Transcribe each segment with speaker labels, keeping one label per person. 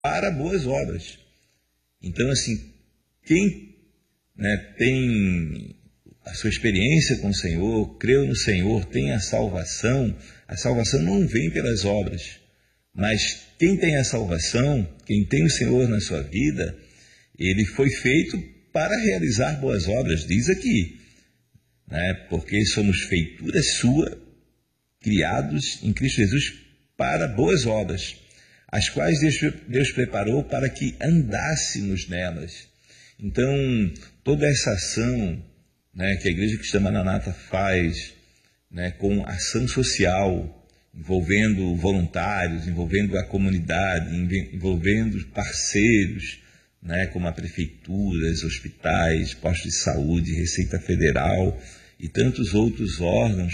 Speaker 1: para boas obras. Então, assim, quem, né, tem a sua experiência com o Senhor, creu no Senhor, tem a salvação não vem pelas obras, mas quem tem a salvação, quem tem o Senhor na sua vida, ele foi feito para realizar boas obras, diz aqui, né, porque somos feitura sua, criados em Cristo Jesus para boas obras, as quais Deus preparou para que andássemos nelas. Então, toda essa ação, né, que a Igreja Cristã Maranata faz, né, com ação social, envolvendo voluntários, envolvendo a comunidade, envolvendo parceiros, né, como a prefeituras, hospitais, postos de saúde, Receita Federal e tantos outros órgãos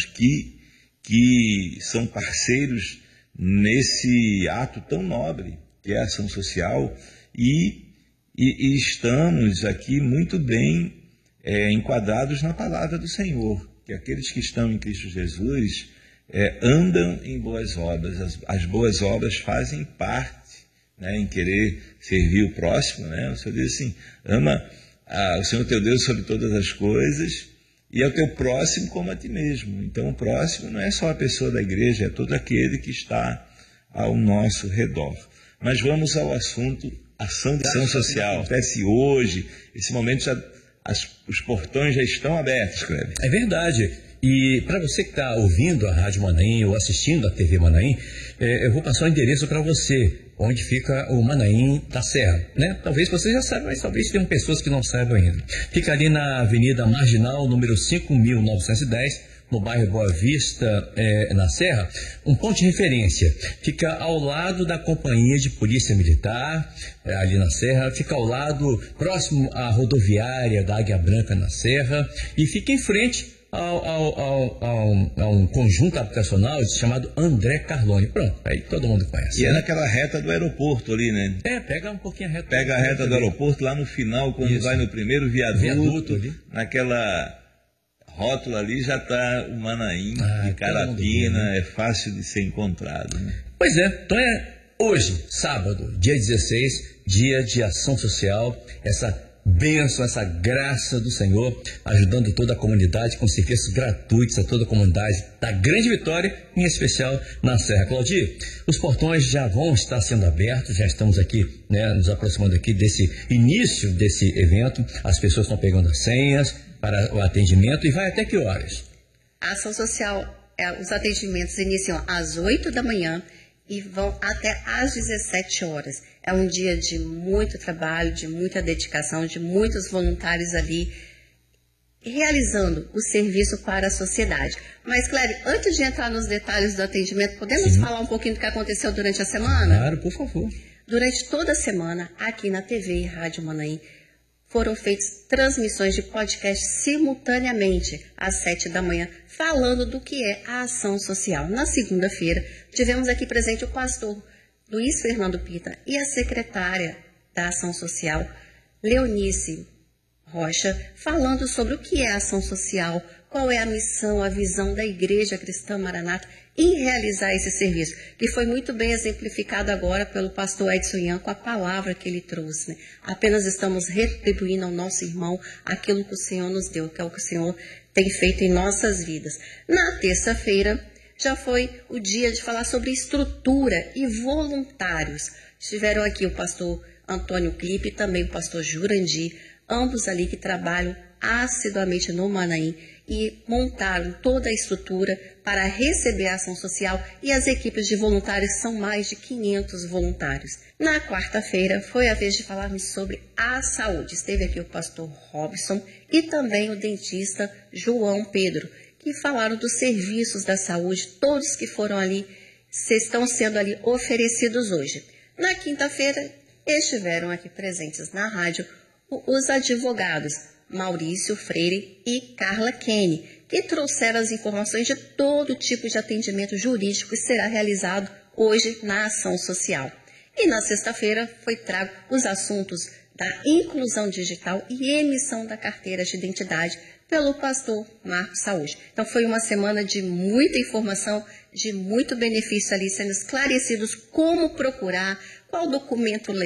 Speaker 1: que são parceiros nesse ato tão nobre, que é a ação social, e estamos aqui muito bem enquadrados na palavra do Senhor, que aqueles que estão em Cristo Jesus andam em boas obras. As boas obras fazem parte, né, em querer servir o próximo, né? O Senhor diz assim, ama o Senhor teu Deus sobre todas as coisas e ao teu próximo como a ti mesmo. Então o próximo não é só a pessoa da igreja, é todo aquele que está ao nosso redor. Mas vamos ao assunto ação social. Acontece hoje, esse momento os portões já estão abertos, Kleber.
Speaker 2: É verdade. E para você que está ouvindo a Rádio Manaim ou assistindo a TV Manaim, eu vou passar o endereço para você, onde fica o Manaim da Serra, né? Talvez você já saiba, mas talvez tenham pessoas que não saibam ainda. Fica ali na Avenida Marginal, número 5.910, no bairro Boa Vista, na Serra, um ponto de referência. Fica ao lado da Companhia de Polícia Militar, ali na Serra, fica ao lado, próximo à rodoviária da Águia Branca na Serra, e fica em frente a um conjunto habitacional chamado André Carlone. Pronto, aí todo mundo conhece.
Speaker 1: E é naquela reta do aeroporto ali, né?
Speaker 2: Pega um pouquinho a reta.
Speaker 1: Pega a reta do aeroporto lá no final, quando vai no primeiro viaduto ali. Naquela rótula ali já está o Manaim de Carapina, é fácil de ser encontrado, né?
Speaker 2: Pois é, então hoje, sábado, dia 16, dia de ação social, essa bênção, essa graça do Senhor, ajudando toda a comunidade com serviços gratuitos a toda a comunidade da Grande Vitória, em especial na Serra. Claudir, os portões já vão estar sendo abertos, já estamos aqui, né, nos aproximando aqui desse início desse evento, as pessoas estão pegando as senhas para o atendimento, e vai até que horas?
Speaker 3: A ação social, os atendimentos iniciam às 8 da manhã e vão até às 17 horas. É um dia de muito trabalho, de muita dedicação, de muitos voluntários ali realizando o serviço para a sociedade. Mas, Cléber, antes de entrar nos detalhes do atendimento, podemos falar um pouquinho do que aconteceu durante a semana?
Speaker 2: Claro, por favor.
Speaker 3: Durante toda a semana, aqui na TV e Rádio Manaim, foram feitas transmissões de podcast simultaneamente às 7 da manhã, falando do que é a ação social. Na segunda-feira, tivemos aqui presente o pastor Luiz Fernando Pita e a secretária da Ação Social, Leonice Rocha, falando sobre o que é a ação social, qual é a missão, a visão da Igreja Cristã Maranata em realizar esse serviço, que foi muito bem exemplificado agora pelo pastor Edson Ian com a palavra que ele trouxe, né? Apenas estamos retribuindo ao nosso irmão aquilo que o Senhor nos deu, que é o que o Senhor tem feito em nossas vidas. Na terça-feira, já foi o dia de falar sobre estrutura e voluntários. Estiveram aqui o pastor Antônio Clipe e também o pastor Jurandir, ambos ali que trabalham assiduamente no Manaim e montaram toda a estrutura para receber a ação social, e as equipes de voluntários são mais de 500 voluntários. Na quarta-feira foi a vez de falarmos sobre a saúde. Esteve aqui o pastor Robson e também o dentista João Pedro, que falaram dos serviços da saúde, todos que foram ali, estão sendo ali oferecidos hoje. Na quinta-feira, estiveram aqui presentes na rádio os advogados Maurício Freire e Carla Kenny, que trouxeram as informações de todo tipo de atendimento jurídico que será realizado hoje na ação social. E na sexta-feira foi trago os assuntos da inclusão digital e emissão da carteira de identidade pelo pastor Marcos Saúde. Então foi uma semana de muita informação, de muito benefício ali, sendo esclarecidos como procurar, qual documento ler?